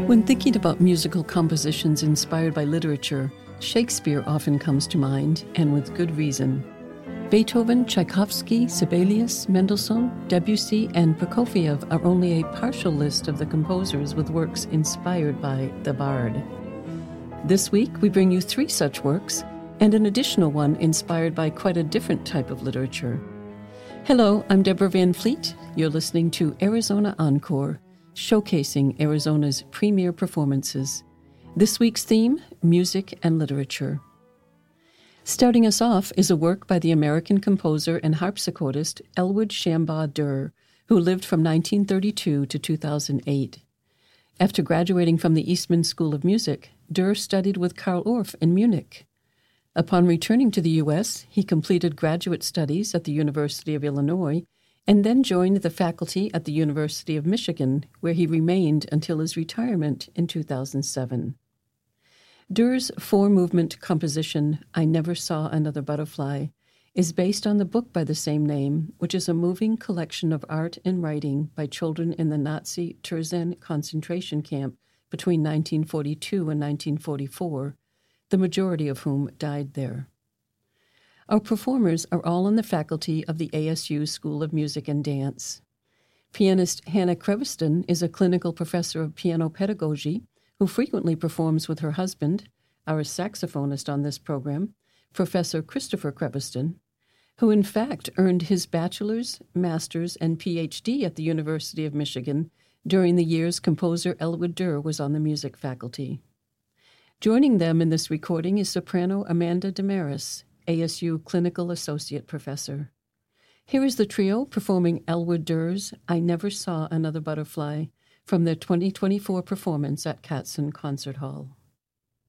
When thinking about musical compositions inspired by literature, Shakespeare often comes to mind, and with good reason. Beethoven, Tchaikovsky, Sibelius, Mendelssohn, Debussy, and Prokofiev are only a partial list of the composers with works inspired by the Bard. This week, we bring you 3 such works, and an additional one inspired by quite a different type of literature. Hello, I'm Deborah Van Fleet. You're listening to Arizona Encore, showcasing Arizona's premier performances. This week's theme, music and literature. Starting us off is a work by the American composer and harpsichordist Elwood Shambaugh Durr, who lived from 1932 to 2008. After graduating from the Eastman School of Music, Durr studied with Carl Orff in Munich. Upon returning to the U.S., he completed graduate studies at the University of Illinois and then joined the faculty at the University of Michigan, where he remained until his retirement in 2007. Durr's 4-movement composition, I Never Saw Another Butterfly, is based on the book by the same name, which is a moving collection of art and writing by children in the Nazi Terezin concentration camp between 1942 and 1944, the majority of whom died there. Our performers are all on the faculty of the ASU School of Music and Dance. Pianist Hannah Creveston is a clinical professor of piano pedagogy who frequently performs with her husband, our saxophonist on this program, Professor Christopher Creveston, who in fact earned his bachelor's, master's, and PhD at the University of Michigan during the years composer Elwood Durr was on the music faculty. Joining them in this recording is soprano Amanda Damaris, ASU Clinical Associate Professor. Here is the trio performing Elwood Durr's I Never Saw Another Butterfly from their 2024 performance at Katzen Concert Hall.